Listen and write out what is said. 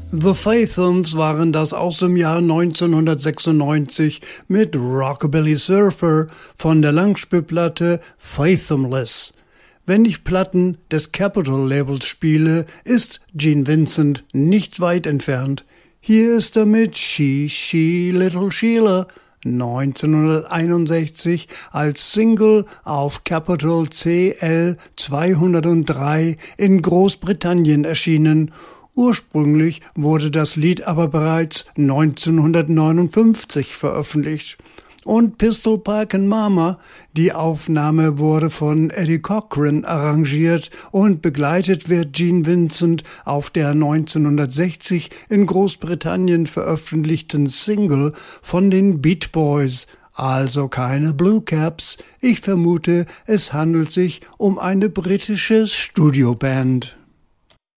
The Fathums waren das aus dem Jahr 1996 mit Rockabilly Surfer von der Langspielplatte Fathomless. Wenn ich Platten des Capitol Labels spiele, ist Gene Vincent nicht weit entfernt. Hier ist er mit She, Little Sheila 1961 als Single auf Capitol CL 203 in Großbritannien erschienen. Ursprünglich wurde das Lied aber bereits 1959 veröffentlicht. Und Pistol Pickin' Mama, die Aufnahme wurde von Eddie Cochran arrangiert und begleitet wird Gene Vincent auf der 1960 in Großbritannien veröffentlichten Single von den Beach Boys, also keine Blue Caps. Ich vermute, es handelt sich um eine britische Studioband.